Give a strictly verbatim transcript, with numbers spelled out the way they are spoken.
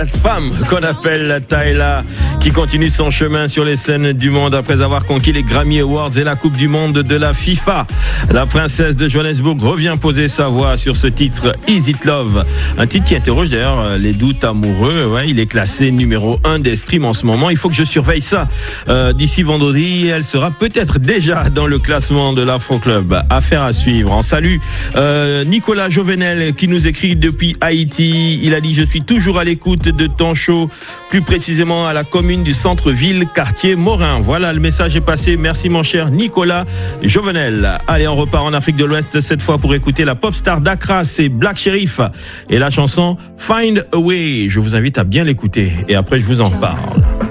Cette femme qu'on appelle Tyla, qui continue son chemin sur les scènes du monde après avoir conquis les Grammy Awards et la Coupe du Monde de la FIFA. La princesse de Johannesburg revient poser sa voix sur ce titre Is It Love, un titre qui interroge d'ailleurs les doutes amoureux. Ouais, il est classé numéro un des streams en ce moment. Il faut que je surveille ça. Euh, d'ici vendredi, elle sera peut-être déjà dans le classement de l'Afro Club. Affaire à suivre. On salue euh, Nicolas Jovenel qui nous écrit depuis Haïti. Il a dit: je suis toujours à l'écoute de ton show, plus précisément à la commune du centre-ville, quartier Morin. Voilà, le message est passé. Merci mon cher Nicolas Jovenel. Allez, on repart en Afrique de l'Ouest cette fois pour écouter la pop star d'Accra, c'est Black Sherif et la chanson Find a Way. Je vous invite à bien l'écouter et après je vous en parle.